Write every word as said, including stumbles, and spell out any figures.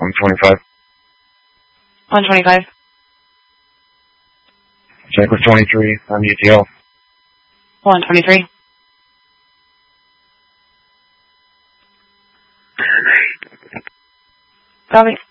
one twenty-five. one twenty-five. Check with twenty-three on U T L. one twenty-three. Copy.